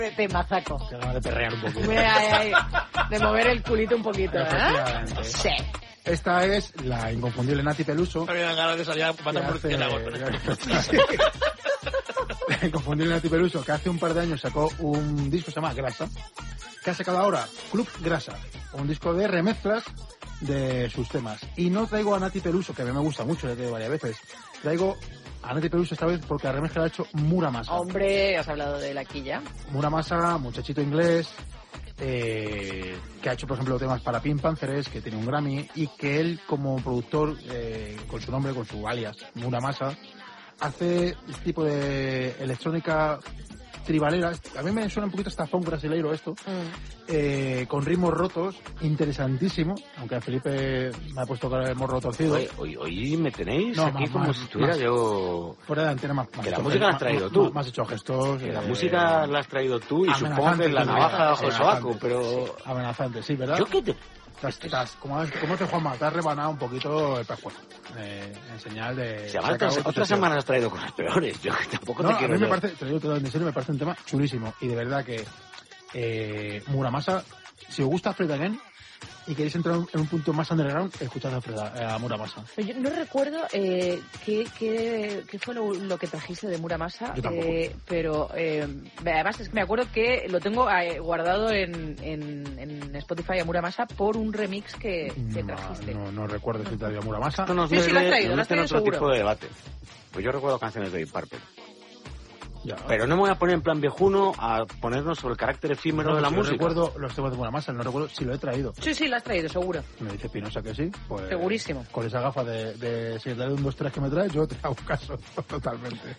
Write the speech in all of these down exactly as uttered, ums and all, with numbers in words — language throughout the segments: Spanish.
De mazaco. Te ganas de perrear un poquito. Mira, ahí, ahí, de mover el culito un poquito, ¿eh? Sí. Esta es la inconfundible Nati Peluso. Me dan ganas de salir a matar murciélagos. La inconfundible Nati Peluso, que hace un par de años sacó un disco que se llama Grasa, que ha sacado ahora Club Grasa, un disco de remezclas de sus temas. Y no traigo a Nati Peluso, que a mí me gusta mucho, le he traído varias veces. Traigo a Nati Peluso esta vez porque la remezcla la ha hecho Muramasa. Hombre, has hablado de la quilla. Muramasa, muchachito inglés, eh, que ha hecho, por ejemplo, temas para Pink Panthers, que tiene un Grammy, y que él, como productor, eh, con su nombre, con su alias, Muramasa, hace este tipo de electrónica tribalera. A mí me suena un poquito hasta funk brasileiro esto, mm. eh, con ritmos rotos, interesantísimo, aunque a Felipe me ha puesto con el morro torcido. Hoy, hoy, hoy me tenéis no, aquí más, como más, si estuviera más, yo... Fuera de antena más. más que la hecho, música la has traído más, tú. Más, más hecho gestos. Que eh, la música la has traído tú y supongo que la navaja bajo el sobaco, pero... Amenazante, sí, ¿verdad? ¿Yo qué te...? Estás, estás, como, como te Juanma, te has rebanado un poquito el pescuezo. Eh, en señal de... Si además otras, otras semanas has traído cosas peores. Yo que tampoco no, te quiero... A mí me yo. parece, te digo todo en serio, me parece un tema chulísimo. Y de verdad que eh, Muramasa, si os gusta Fred Again y queréis entrar en un punto más underground, escuchad a, Fred, a Muramasa. Yo no recuerdo eh, qué, qué, qué fue lo, lo que trajiste de Muramasa, eh, pero eh, además es que me acuerdo que lo tengo eh, guardado en, en, en Spotify a Muramasa por un remix que, que trajiste. No, no, no recuerdo si te había Muramasa. Esto nos sí, mete, sí, lo has traído, lo has traído en otro seguro. tipo de debate. Pues yo recuerdo canciones de Deep Purple. Ya. Pero no me voy a poner en plan viejuno a ponernos sobre el carácter efímero no, de la si música. No recuerdo los temas de Muramasa, no recuerdo si lo he traído. Sí, sí, lo has traído, seguro. Me dice Pinoza que sí. Pues, segurísimo. Con esa gafa de, de secretario de un dos tres que me trae, yo te hago caso totalmente.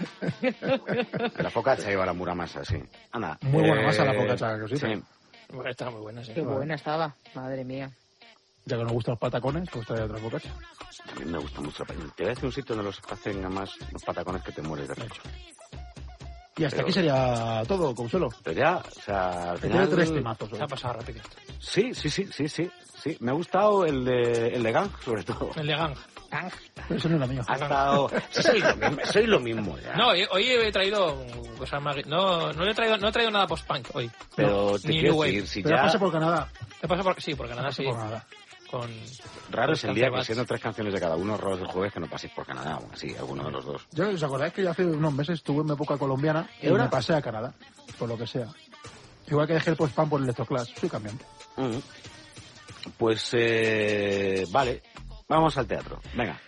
La focacha lleva la Muramasa, sí. Anda. Muy buena eh, masa la focacha, que sí. sí. Bueno, estaba muy buena, sí. Qué buena estaba, madre mía. Ya que nos gustan los patacones, pues trae otra focacha. A mí me gusta mucho. Te voy a decir un sitio donde los hacen además los patacones que te mueres de recho. Y hasta Pero, aquí sería todo, Consuelo. Pero ya, o sea, al Te final... tres temazos. Se ha pasado rápido. Sí, sí, sí, sí, sí, sí. Me ha gustado el de, el de Gang, sobre todo. El de Gang. Gang. Pero eso no era mío. Ha estado... Soy lo mismo, soy lo mismo ya. No, hoy, hoy he traído cosas más... No, no, he traído, no he traído nada post-punk hoy. Pero no, te ni quiero New decir, Wave. si Pero ya... pasa por Canadá. ¿Te pasa por...? Sí, por Canadá, sí. Por Canadá. Con... Raro es el día que Bats. siendo tres canciones de cada uno, raros del jueves, que no paséis por Canadá, o así, alguno de los dos. Yo, ¿os acordáis que yo hace unos meses estuve en mi época colombiana y ¿Ahora? me pasé a Canadá? Por lo que sea. Igual que dejé el post-pan por el Electroclass. Soy cambiante. Mm. Pues, eh, vale. Vamos al teatro. Venga.